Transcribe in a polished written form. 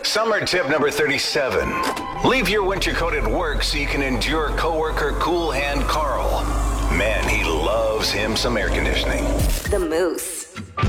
Summer tip number 37. Leave your winter coat at work so you can endure coworker Cool Hand Carl. Man, he loves him some air conditioning. The Moose.